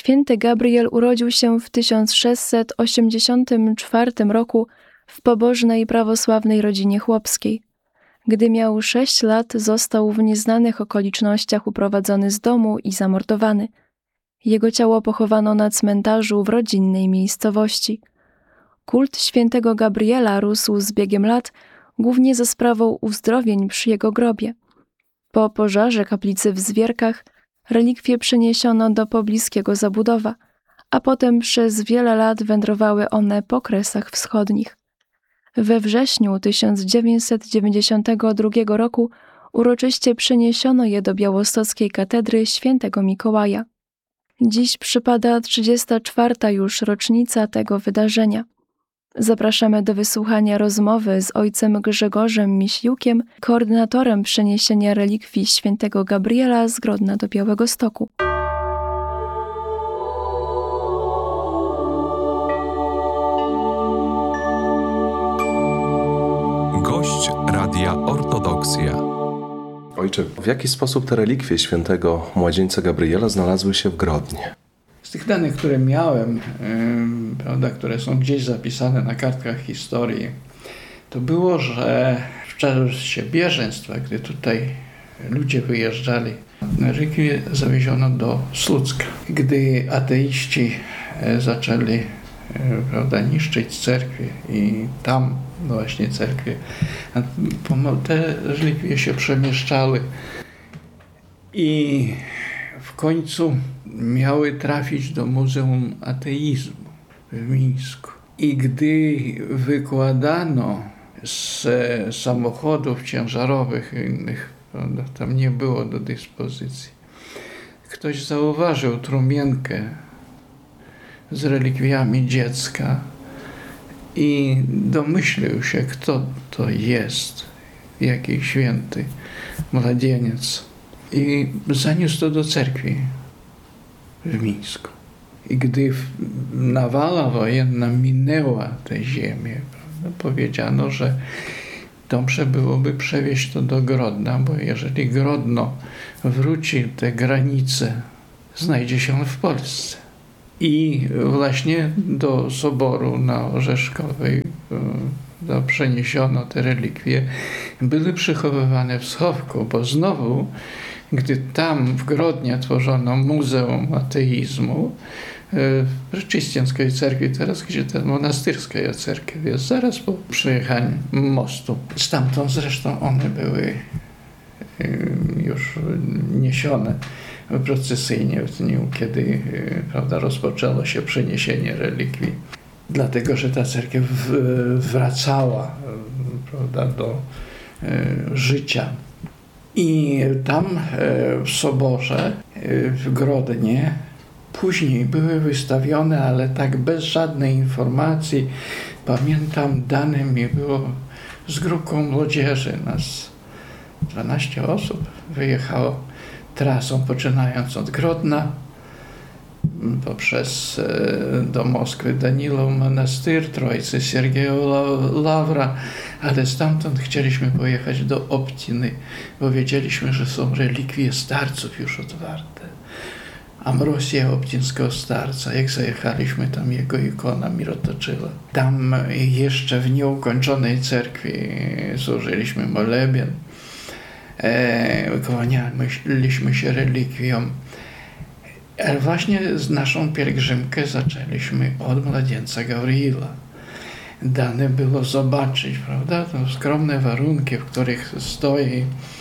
Święty Gabriel urodził się w 1684 roku w pobożnej prawosławnej rodzinie chłopskiej. Gdy miał 6 lat, został w nieznanych okolicznościach uprowadzony z domu i zamordowany. Jego ciało pochowano na cmentarzu w rodzinnej miejscowości. Kult świętego Gabriela rósł z biegiem lat, głównie za sprawą uzdrowień przy jego grobie. Po pożarze kaplicy w Zwierkach relikwie przeniesiono do pobliskiego Zabudowa, a potem przez wiele lat wędrowały one po Kresach Wschodnich. We wrześniu 1992 roku uroczyście przeniesiono je do białostockiej katedry świętego Mikołaja. Dziś przypada 34. już rocznica tego wydarzenia. Zapraszamy do wysłuchania rozmowy z ojcem Grzegorzem Miśliukiem, koordynatorem przeniesienia relikwii świętego Gabriela z Grodna do Białegostoku. Gość Radia Ortodoksja. Ojcze, w jaki sposób te relikwie świętego młodzieńca Gabriela znalazły się w Grodnie? Z tych danych, które miałem, które są gdzieś zapisane na kartkach historii, to było, że w czasie bieżeństwa, gdy tutaj ludzie wyjeżdżali, relikwie zawieziono do Słucka. Gdy ateiści zaczęli niszczyć cerkwie i tam właśnie cerkwie, te relikwie się przemieszczały i w końcu miały trafić do Muzeum Ateizmu w Mińsku. I gdy wykładano z samochodów ciężarowych innych, tam nie było do dyspozycji, ktoś zauważył trumienkę z relikwiami dziecka i domyślił się, kto to jest, jaki święty młodzieniec. I zaniósł to do cerkwi w Mińsku. I gdy nawala wojenna minęła tę ziemię, powiedziano, że dobrze byłoby przewieźć to do Grodna, bo jeżeli Grodno wróci, te granice znajdzie się w Polsce. I właśnie do soboru na Orzeszkowej przeniesiono te relikwie. Były przechowywane w schowku, bo znowu, gdy tam w Grodnie tworzono Muzeum Ateizmu, w Czyścieckiej cerkwi, teraz gdzie ta monastyrska cerkiew jest, zaraz po przejechaniu mostu. Stamtąd zresztą one były już niesione procesyjnie w dniu, kiedy rozpoczęło się przeniesienie relikwii. Dlatego, że ta cerkiew wracała do życia. I tam w soborze w Grodnie później były wystawione, ale tak bez żadnej informacji. Pamiętam, dane mi było z grupką młodzieży. Nas 12 osób wyjechało trasą, poczynając od Grodna, poprzez do Moskwy Danilow Monastyr, Trojicy Siergieja Lawra, ale stamtąd chcieliśmy pojechać do Optiny, bo wiedzieliśmy, że są relikwie starców już otwarte. Ambrosja Optińskiego starca, jak zajechaliśmy, tam jego ikona mir otoczyła. Tam jeszcze w nieukończonej cerkwi służyliśmy molebien, kłanialiśmy się relikwiom. Ale właśnie z naszą pielgrzymkę zaczęliśmy od młodzieńca Gabriela. Dane było zobaczyć, prawda, to skromne warunki, w których stoi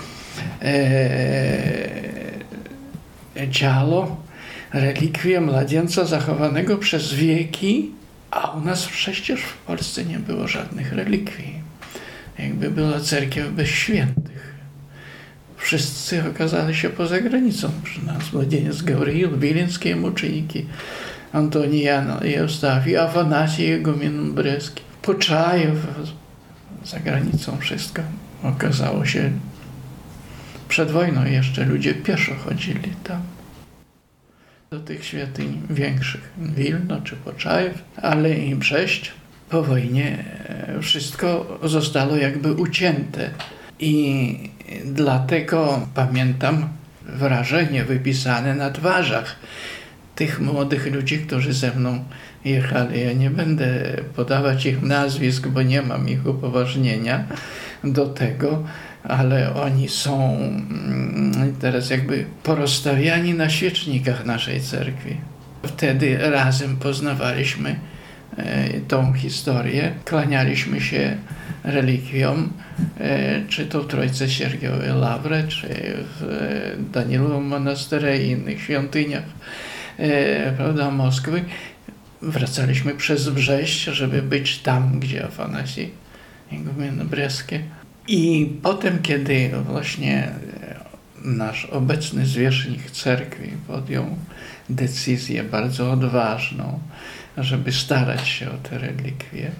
ciało, relikwie młodzieńca zachowanego przez wieki, a u nas przecież w Polsce nie było żadnych relikwii. Jakby była cerkiew bez świętych. Wszyscy okazali się poza granicą. Przy nas młodzieniec Gabriel, wileńskie muczeniki, Antoni Jan i Eustachii, Afanasij Igumen Breski, Poczajew, za granicą wszystko. Okazało się, przed wojną jeszcze ludzie pieszo chodzili tam do tych świątyń większych, Wilno czy Poczajew, ale i Brześć. Po wojnie wszystko zostało jakby ucięte i dlatego pamiętam wrażenie wypisane na twarzach tych młodych ludzi, którzy ze mną jechali. Ja nie będę podawać ich nazwisk, bo nie mam ich upoważnienia do tego, ale oni są teraz jakby porozstawiani na świecznikach naszej cerkwi. Wtedy razem poznawaliśmy tą historię, kłanialiśmy się relikwiom, czy to w Trójce Siergiowej Lawrze, czy w Danilowym Monasterze i innych świątyniach, prawda, Moskwy. Wracaliśmy przez Brześć, żeby być tam, gdzie Afanasij Igumen Breskie. I potem, kiedy właśnie nasz obecny zwierzchnik cerkwi podjął decyzję bardzo odważną, żeby starać się o te relikwie,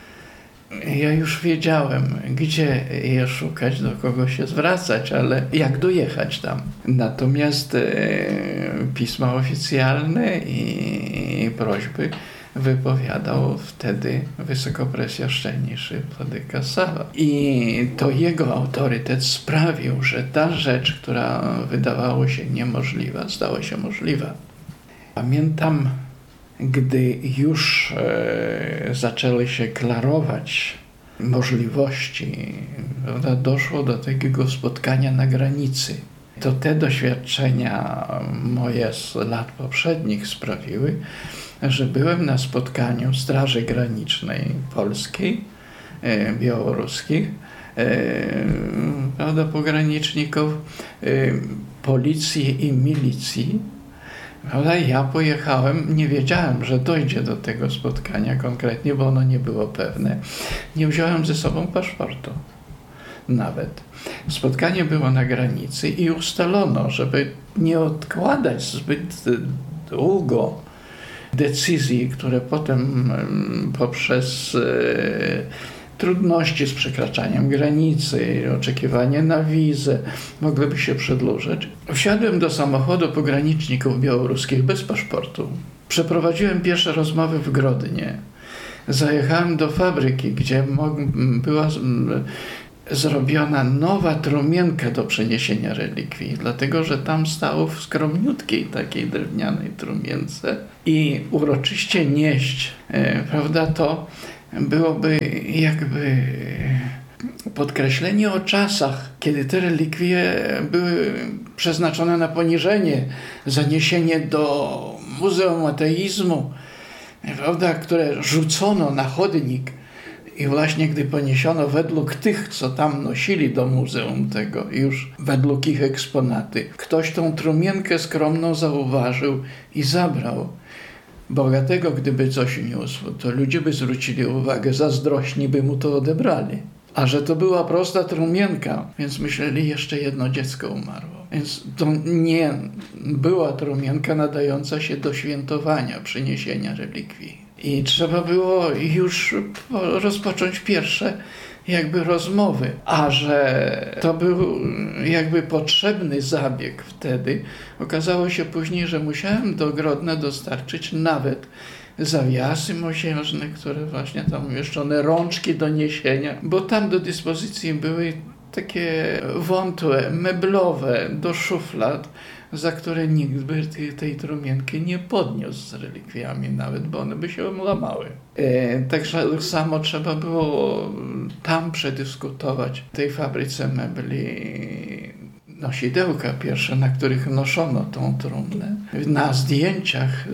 ja już wiedziałem, gdzie je szukać, do kogo się zwracać, ale jak dojechać tam. Natomiast pisma oficjalne i prośby wypowiadał wtedy wysokopresjaszczenniejszy Władyka Sawa. I to jego autorytet sprawił, że ta rzecz, która wydawała się niemożliwa, stała się możliwa. Pamiętam, gdy już zaczęły się klarować możliwości, prawda, doszło do takiego spotkania na granicy. To te doświadczenia moje z lat poprzednich sprawiły, że byłem na spotkaniu Straży Granicznej Polskiej, białoruskich, prawda, pograniczników, policji i milicji. Prawda, ja pojechałem, nie wiedziałem, że dojdzie do tego spotkania konkretnie, bo ono nie było pewne. Nie wziąłem ze sobą paszportu nawet. Spotkanie było na granicy i ustalono, żeby nie odkładać zbyt długo decyzji, które potem poprzez trudności z przekraczaniem granicy, oczekiwanie na wizę mogłyby się przedłużyć. Wsiadłem do samochodu pograniczników białoruskich bez paszportu. Przeprowadziłem pierwsze rozmowy w Grodnie. Zajechałem do fabryki, gdzie była zrobiona nowa trumienka do przeniesienia relikwii, dlatego że tam stało w skromniutkiej takiej drewnianej trumience i uroczyście nieść, prawda, to byłoby jakby podkreślenie o czasach, kiedy te relikwie były przeznaczone na poniżenie, zaniesienie do Muzeum Ateizmu, prawda, które rzucono na chodnik. I właśnie gdy poniesiono według tych, co tam nosili do muzeum tego, już według ich eksponaty, ktoś tą trumienkę skromną zauważył i zabrał. Bogatego, gdyby coś niósł, to ludzie by zwrócili uwagę, zazdrośni by mu to odebrali. A że to była prosta trumienka, więc myśleli, jeszcze jedno dziecko umarło. Więc to nie była trumienka nadająca się do świętowania, przyniesienia relikwii. I trzeba było już rozpocząć pierwsze jakby rozmowy. A że to był jakby potrzebny zabieg wtedy, okazało się później, że musiałem do Grodna dostarczyć nawet zawiasy mosiężne, które właśnie tam umieszczone, rączki do niesienia, bo tam do dyspozycji były takie wątłe, meblowe do szuflad, za które nikt by tej trumienki nie podniósł z relikwiami nawet, bo one by się łamały. Także samo trzeba było tam przedyskutować w tej fabryce mebli nosidełka pierwsze, na których noszono tą trumnę. Na zdjęciach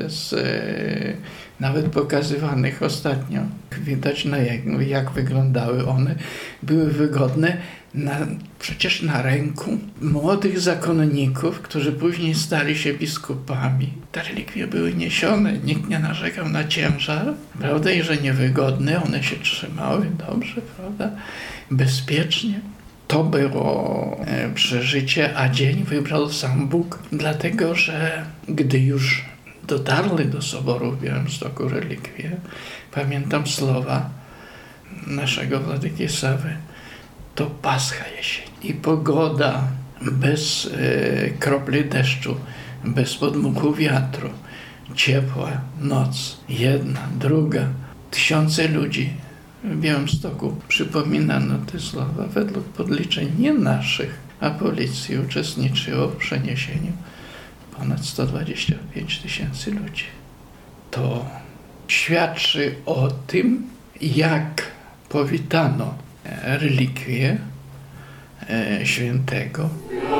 nawet pokazywanych ostatnio widać, jak wyglądały one. Były wygodne przecież na ręku młodych zakonników, którzy później stali się biskupami. Te relikwie były niesione, nikt nie narzekał na ciężar, prawda, i że niewygodne, one się trzymały dobrze, prawda, bezpiecznie. To było przeżycie, a dzień wybrał sam Bóg, dlatego że gdy już dotarły do soboru w Białymstoku relikwie, pamiętam słowa naszego Władyki Sawy, to Pascha jesień i pogoda bez kropli deszczu, bez podmuchu wiatru, ciepła noc, jedna, druga, tysiące ludzi w Białymstoku. Przypominano te słowa według podliczeń nie naszych, a policji uczestniczyło w przeniesieniu ponad 125 tysięcy ludzi. To świadczy o tym, jak powitano relikwie świętego.